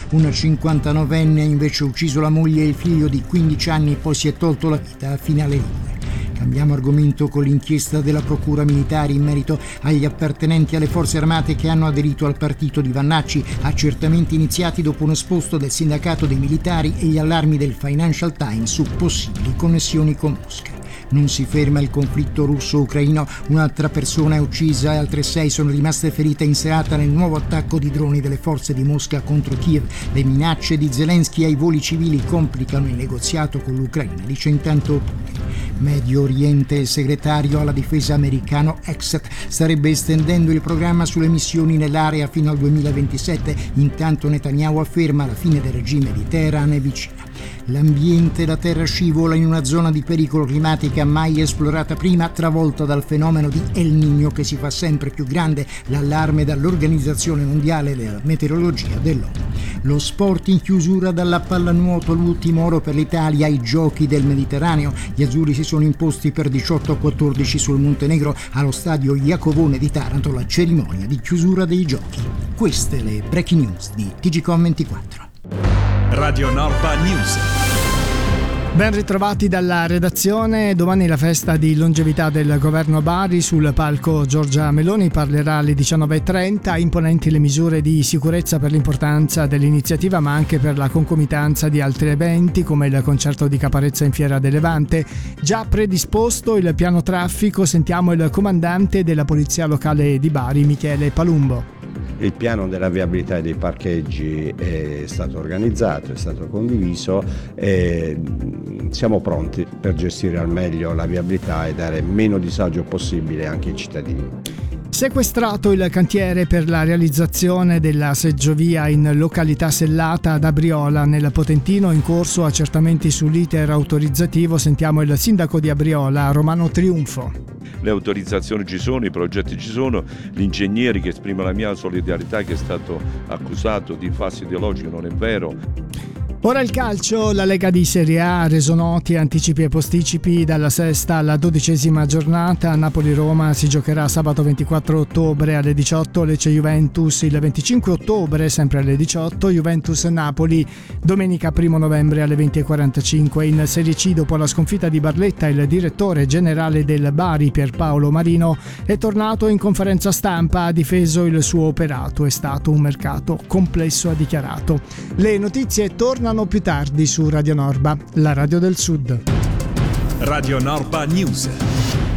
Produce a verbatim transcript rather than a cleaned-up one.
Un cinquantanovenne ha invece ucciso la moglie e il figlio di quindici anni e poi si è tolto la vita a Finale Ligure. Cambiamo argomento con l'inchiesta della Procura Militare in merito agli appartenenti alle forze armate che hanno aderito al partito di Vannacci, accertamenti iniziati dopo un esposto del sindacato dei militari e gli allarmi del Financial Times su possibili connessioni con Mosca. Non si ferma il conflitto russo-ucraino, un'altra persona è uccisa e altre sei sono rimaste ferite in serata nel nuovo attacco di droni delle forze di Mosca contro Kiev. Le minacce di Zelensky ai voli civili complicano il negoziato con l'Ucraina, dice intanto Medio Oriente. Il segretario alla difesa americano Exet starebbe estendendo il programma sulle missioni nell'area fino al duemilaventisette, intanto Netanyahu afferma la fine del regime di Teheran è vicina. L'ambiente, la terra scivola in una zona di pericolo climatica mai esplorata prima, travolta dal fenomeno di El Niño che si fa sempre più grande, l'allarme dall'Organizzazione Mondiale della Meteorologia dell'ONU. Lo sport in chiusura dalla pallanuoto, l'ultimo oro per l'Italia ai Giochi del Mediterraneo. Gli azzurri si sono imposti per diciotto a quattordici sul Montenegro allo stadio Iacovone di Taranto, la cerimonia di chiusura dei Giochi. Queste le breaking news di T G Com ventiquattro. Radio Norba News. Ben ritrovati dalla redazione. Domani la festa di longevità del governo Bari. Sul palco Giorgia Meloni parlerà alle diciannove e trenta. Imponenti le misure di sicurezza per l'importanza dell'iniziativa, ma anche per la concomitanza di altri eventi come il concerto di Caparezza in Fiera del Levante. Già predisposto il piano traffico, sentiamo il comandante della Polizia Locale di Bari, Michele Palumbo. Il piano della viabilità e dei parcheggi è stato organizzato, è stato condiviso e siamo pronti per gestire al meglio la viabilità e dare meno disagio possibile anche ai cittadini. Sequestrato il cantiere per la realizzazione della seggiovia in località Sellata ad Abriola nel Potentino, in corso accertamenti sull'iter autorizzativo. Sentiamo il sindaco di Abriola, Romano Triunfo. Le autorizzazioni ci sono, i progetti ci sono, gli ingegneri, che esprimo la mia solidarietà, che è stato accusato di falso ideologico, non è vero. Ora il calcio, la Lega di Serie A ha reso noti anticipi e posticipi dalla sesta alla dodicesima giornata. Napoli-Roma si giocherà sabato ventiquattro ottobre alle diciotto, Lecce-Juventus il venticinque ottobre sempre alle diciotto, Juventus-Napoli domenica primo novembre alle venti e quarantacinque. In Serie C, dopo la sconfitta di Barletta, il direttore generale del Bari Pierpaolo Marino è tornato in conferenza stampa, ha difeso il suo operato, è stato un mercato complesso, ha dichiarato. Le notizie tornano più tardi su Radio Norba, la radio del Sud. Radio Norba News.